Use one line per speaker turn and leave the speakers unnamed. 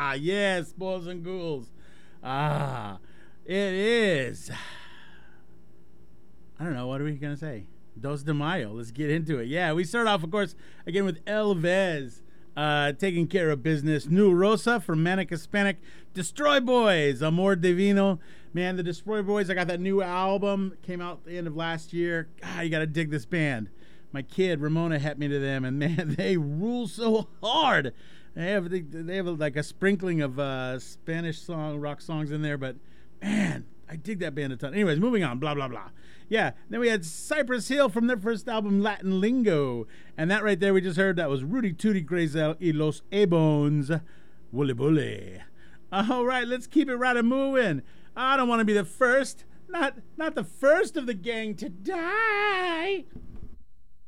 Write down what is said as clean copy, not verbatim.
Yes, Boys and Ghouls. It is. I don't know. What are we going to say? Dos de Mayo. Let's get into it. Yeah, we start off, of course, again with Elvez. Taking care of business. New Rosa from Manic Hispanic. Destroy Boys, Amor Divino. Man, the Destroy Boys, I got that new album. Came out at the end of last year. God, you got to dig this band. My kid, Ramona, hit me to them, and man, they rule so hard. They have like a sprinkling of Spanish rock songs in there, but man, I dig that band a ton. Anyways, moving on, blah, blah, blah. Yeah, then we had Cypress Hill from their first album, Latin Lingo. And that right there we just heard, that was Rudy Tooty Grazel y Los Ebones, Wooly Bully. All right, let's keep it right and moving. I don't want to be the first, not the first of the gang to die.